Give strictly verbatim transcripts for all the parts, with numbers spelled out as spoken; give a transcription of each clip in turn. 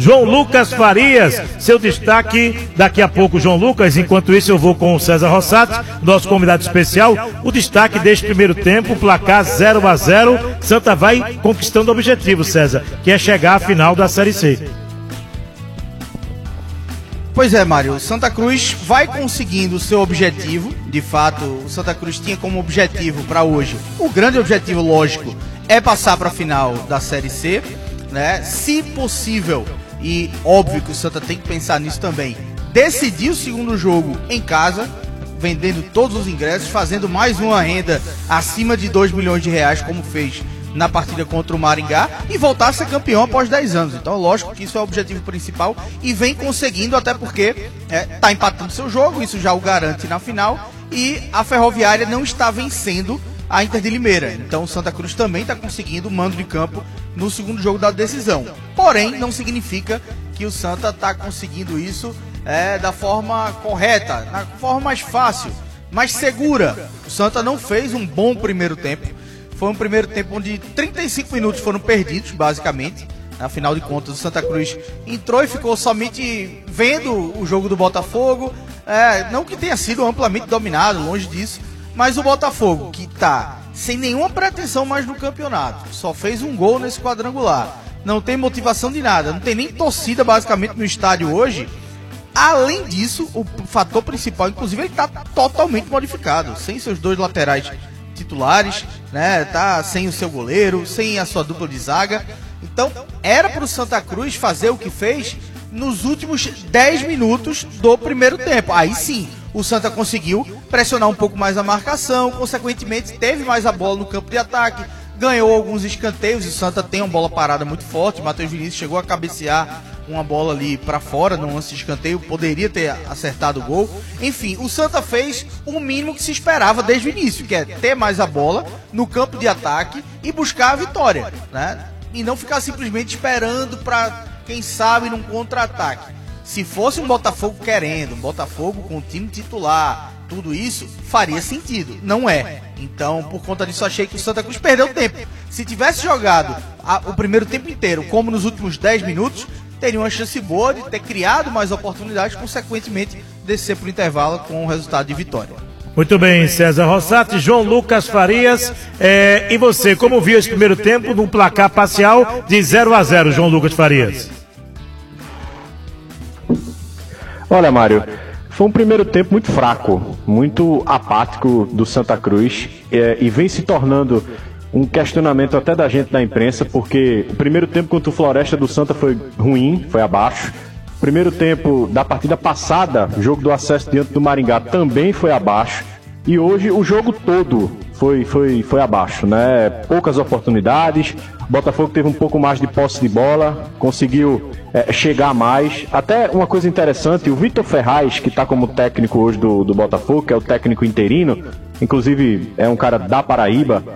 João Lucas Farias, seu destaque daqui a pouco, João Lucas. Enquanto isso, eu vou com o César Rossati, nosso convidado especial. O destaque deste primeiro tempo, placar zero a zero. Santa vai conquistando o objetivo, César, que é chegar à final da Série C. Pois é, Mário, o Santa Cruz vai conseguindo o seu objetivo. De fato, o Santa Cruz tinha como objetivo para hoje, o grande objetivo, lógico, é passar para a final da Série C, né? Se possível, e óbvio que o Santa tem que pensar nisso também, decidir o segundo jogo em casa, vendendo todos os ingressos, fazendo mais uma renda acima de dois milhões de reais, como fez na partida contra o Maringá, e voltar a ser campeão após dez anos. Então, lógico que isso é o objetivo principal e vem conseguindo, até porque está é, empatando seu jogo, isso já o garante na final, e a Ferroviária não está vencendo a Inter de Limeira. Então, o Santa Cruz também está conseguindo o mando de campo no segundo jogo da decisão. Porém, não significa que o Santa está conseguindo isso é, da forma correta, na forma mais fácil, mais segura. O Santa não fez um bom primeiro tempo. Foi um primeiro tempo onde trinta e cinco minutos foram perdidos, basicamente. Afinal de contas, o Santa Cruz entrou e ficou somente vendo o jogo do Botafogo. É, não que tenha sido amplamente dominado, longe disso. Mas o Botafogo, que está sem nenhuma pretensão mais no campeonato, só fez um gol nesse quadrangular. Não tem motivação de nada, não tem nem torcida basicamente no estádio hoje. Além disso, o fator principal, inclusive, ele está totalmente modificado. Sem seus dois laterais titulares, né? Tá sem o seu goleiro, sem a sua dupla de zaga. Então, era para o Santa Cruz fazer o que fez nos últimos dez minutos do primeiro tempo. Aí sim, o Santa conseguiu pressionar um pouco mais a marcação, consequentemente teve mais a bola no campo de ataque, ganhou alguns escanteios. O Santa tem uma bola parada muito forte. Matheus Vinícius chegou a cabecear uma bola ali para fora, num lance de escanteio, poderia ter acertado o gol. Enfim, o Santa fez o mínimo que se esperava desde o início, que é ter mais a bola no campo de ataque e buscar a vitória, né? E não ficar simplesmente esperando para, quem sabe, num contra-ataque. Se fosse um Botafogo querendo, um Botafogo com o time titular, tudo isso faria sentido. Não é. Então, por conta disso, achei que o Santa Cruz perdeu tempo. Se tivesse jogado a, o primeiro tempo inteiro, como nos últimos dez minutos, teria uma chance boa de ter criado mais oportunidades, consequentemente descer para o intervalo com o resultado de vitória. Muito bem, César Rossati, João Lucas Farias, é, e você, como viu esse primeiro tempo num placar parcial de zero a zero, João Lucas Farias? Olha, Mário, foi um primeiro tempo muito fraco, muito apático do Santa Cruz, é, e vem se tornando um questionamento até da gente da imprensa, porque o primeiro tempo contra o Floresta do Santa foi ruim, foi abaixo. O primeiro tempo da partida passada, jogo do acesso diante do Maringá, também foi abaixo. E hoje o jogo todo foi, foi, foi abaixo, né? Poucas oportunidades, o Botafogo teve um pouco mais de posse de bola, conseguiu é, chegar mais. Até uma coisa interessante, o Vitor Ferraz, que está como técnico hoje do, do Botafogo, que é o técnico interino, inclusive é um cara da Paraíba,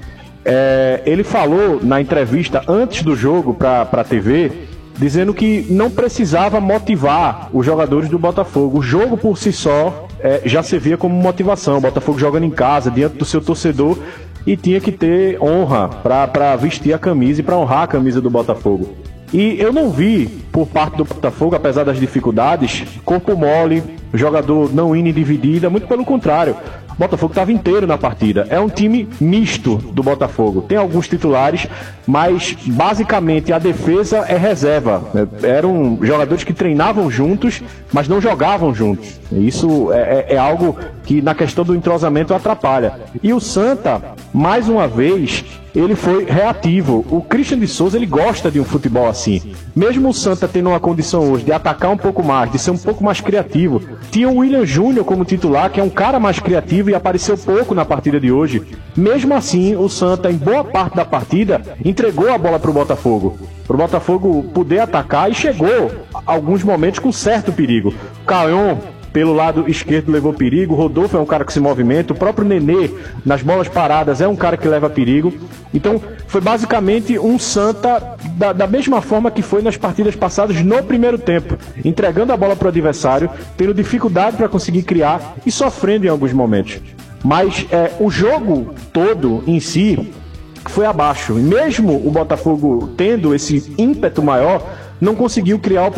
É, ele falou na entrevista antes do jogo para a T V, dizendo que não precisava motivar os jogadores do Botafogo. O jogo por si só é, já servia como motivação. O Botafogo jogando em casa, diante do seu torcedor, e tinha que ter honra para vestir a camisa e para honrar a camisa do Botafogo. E eu não vi, por parte do Botafogo, apesar das dificuldades, corpo mole, jogador não indo dividida, muito pelo contrário. O Botafogo estava inteiro na partida. É um time misto do Botafogo. Tem alguns titulares, mas basicamente a defesa é reserva. Eram jogadores que treinavam juntos, mas não jogavam juntos. Isso é, é, é algo que na questão do entrosamento atrapalha. E o Santa, mais uma vez, ele foi reativo. O Christian de Souza, ele gosta de um futebol assim. Mesmo o Santa tendo uma condição hoje de atacar um pouco mais, de ser um pouco mais criativo, tinha o William Júnior como titular, que é um cara mais criativo e apareceu pouco na partida de hoje. Mesmo assim, o Santa, em boa parte da partida, entregou a bola para o Botafogo. Para o Botafogo poder atacar, e chegou a alguns momentos com certo perigo. O Caion, pelo lado esquerdo, levou perigo. O Rodolfo é um cara que se movimenta. O próprio Nenê, nas bolas paradas, é um cara que leva perigo. Então, foi basicamente um Santa da, da mesma forma que foi nas partidas passadas no primeiro tempo, entregando a bola para o adversário, tendo dificuldade para conseguir criar e sofrendo em alguns momentos. Mas é, o jogo todo em si foi abaixo. E mesmo o Botafogo tendo esse ímpeto maior, não conseguiu criar